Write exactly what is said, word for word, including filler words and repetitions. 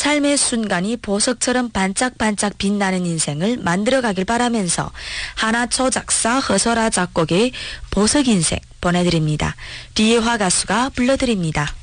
삶의 순간이 보석처럼 반짝반짝 빛나는 인생을 만들어가길 바라면서 하나초 작사 허설아 작곡의 보석인생 보내드립니다. 리에화 가수가 불러드립니다.